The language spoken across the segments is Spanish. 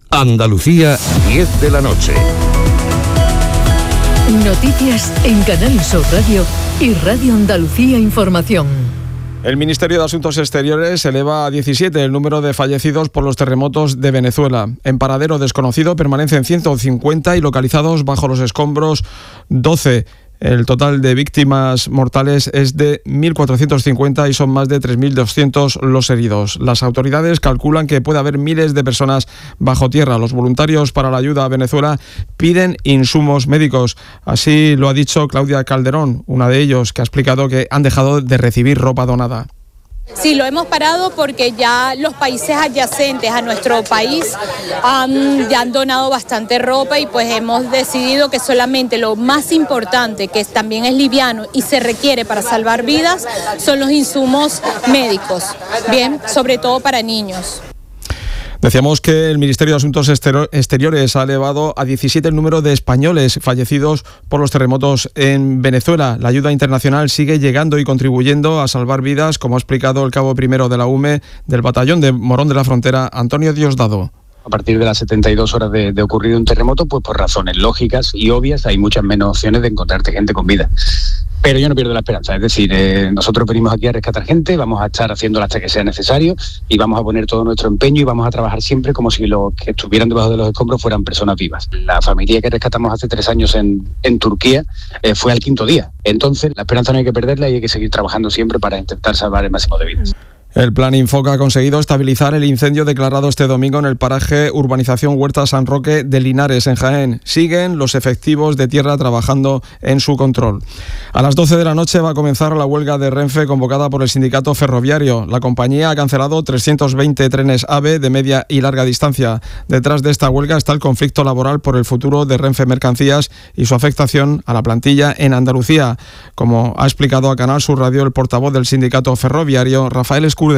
Andalucía, 10 de la noche. Noticias en Canal Sur Radio y Radio Andalucía Información. El Ministerio de Asuntos Exteriores eleva a 17 el número de fallecidos por los terremotos de Venezuela. En paradero desconocido permanecen 150 y localizados bajo los escombros 12. El total de víctimas mortales es de 1.450 y son más de 3.200 los heridos. Las autoridades calculan que puede haber miles de personas bajo tierra. Los voluntarios para la ayuda a Venezuela piden insumos médicos. Así lo ha dicho Claudia Calderón, una de ellos, que ha explicado que han dejado de recibir ropa donada. Sí, lo hemos parado porque ya los países adyacentes a nuestro país ya han donado bastante ropa y pues hemos decidido que solamente lo más importante, que también es liviano y se requiere para salvar vidas, son los insumos médicos, bien, sobre todo para niños. Decíamos que el Ministerio de Asuntos Exteriores ha elevado a 17 el número de españoles fallecidos por los terremotos en Venezuela. La ayuda internacional sigue llegando y contribuyendo a salvar vidas, como ha explicado el cabo primero de la UME del batallón de Morón de la Frontera, Antonio Diosdado. A partir de las 72 horas de ocurrido un terremoto, pues por razones lógicas y obvias hay muchas menos opciones de encontrarte gente con vida. Pero yo no pierdo la esperanza, es decir, nosotros venimos aquí a rescatar gente, vamos a estar haciéndolo hasta que sea necesario y vamos a poner todo nuestro empeño y vamos a trabajar siempre como si los que estuvieran debajo de los escombros fueran personas vivas. La familia que rescatamos hace 3 años en Turquía fue al 5.º día. Entonces, la esperanza no hay que perderla y hay que seguir trabajando siempre para intentar salvar el máximo de vidas. El Plan Infoca ha conseguido estabilizar el incendio declarado este domingo en el paraje Urbanización Huerta San Roque de Linares, en Jaén. Siguen los efectivos de tierra trabajando en su control. A las 12 de la noche va a comenzar la huelga de Renfe convocada por el sindicato ferroviario. La compañía ha cancelado 320 trenes AVE de media y larga distancia. Detrás de esta huelga está el conflicto laboral por el futuro de Renfe Mercancías y su afectación a la plantilla en Andalucía, como ha explicado a Canal Sur Radio el portavoz del sindicato ferroviario, Rafael Escudero.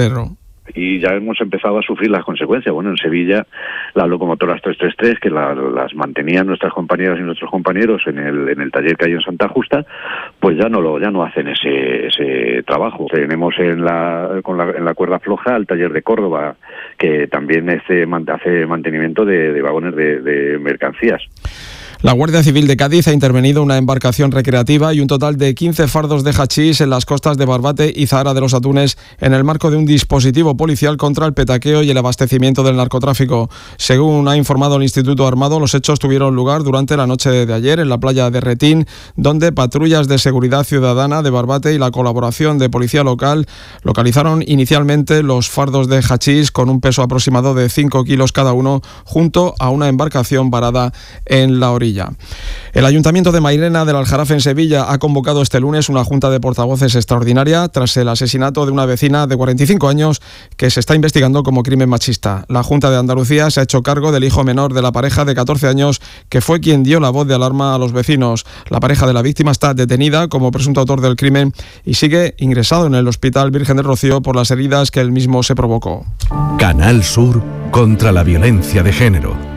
Y ya hemos empezado a sufrir las consecuencias. Bueno, en Sevilla las locomotoras 333 que las mantenían nuestras compañeras y nuestros compañeros en el taller que hay en Santa Justa, pues ya no hacen ese trabajo. Tenemos en la cuerda floja el taller de Córdoba, que también hace mantenimiento de vagones de mercancías. La Guardia Civil de Cádiz ha intervenido una embarcación recreativa y un total de 15 fardos de hachís en las costas de Barbate y Zahara de los Atunes en el marco de un dispositivo policial contra el petaqueo y el abastecimiento del narcotráfico. Según ha informado el Instituto Armado, los hechos tuvieron lugar durante la noche de ayer en la playa de Retín, donde patrullas de seguridad ciudadana de Barbate y la colaboración de policía local localizaron inicialmente los fardos de hachís con un peso aproximado de 5 kilos cada uno junto a una embarcación varada en la orilla. El Ayuntamiento de Mairena del Aljarafe en Sevilla ha convocado este lunes una junta de portavoces extraordinaria tras el asesinato de una vecina de 45 años que se está investigando como crimen machista. La Junta de Andalucía se ha hecho cargo del hijo menor de la pareja de 14 años que fue quien dio la voz de alarma a los vecinos. La pareja de la víctima está detenida como presunto autor del crimen y sigue ingresado en el Hospital Virgen del Rocío por las heridas que él mismo se provocó. Canal Sur contra la violencia de género.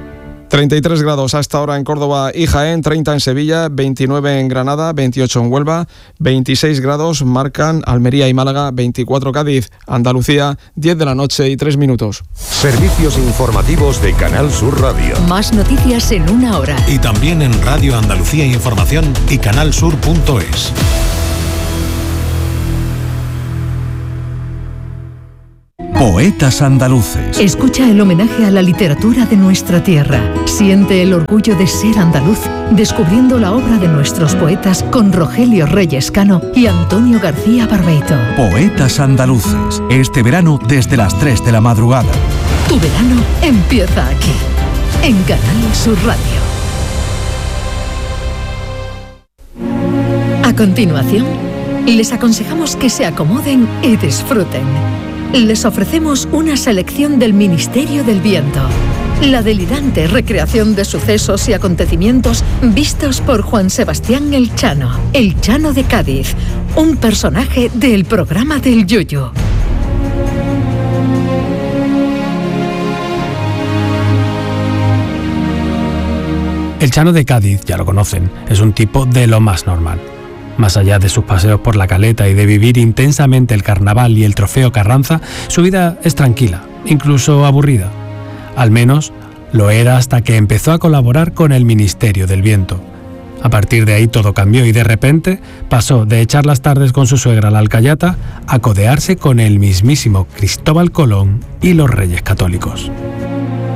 33 grados a esta hora en Córdoba y Jaén, 30 en Sevilla, 29 en Granada, 28 en Huelva, 26 grados marcan Almería y Málaga, 24 Cádiz, Andalucía, 10 de la noche y 3 minutos. Servicios informativos de Canal Sur Radio. Más noticias en una hora. Y también en Radio Andalucía Información y canalsur.es. Poetas andaluces. Escucha el homenaje a la literatura de nuestra tierra. Siente el orgullo de ser andaluz, descubriendo la obra de nuestros poetas con Rogelio Reyes Cano y Antonio García Barbeito. Poetas andaluces. Este verano desde las 3 de la madrugada. Tu verano empieza aquí, en Canal Sur Radio. A continuación, les aconsejamos que se acomoden y disfruten. Les ofrecemos una selección del Ministerio del Viento. La delirante recreación de sucesos y acontecimientos vistos por Juan Sebastián el Chano de Cádiz, un personaje del programa del Yuyu. El Chano de Cádiz, ya lo conocen, es un tipo de lo más normal. Más allá de sus paseos por la Caleta y de vivir intensamente el carnaval y el trofeo Carranza, su vida es tranquila, incluso aburrida. Al menos Lo era hasta que empezó a colaborar con el Ministerio del Viento. A partir de ahí todo cambió y de repente pasó de echar las tardes con su suegra la alcayata a codearse con el mismísimo Cristóbal Colón y los Reyes Católicos.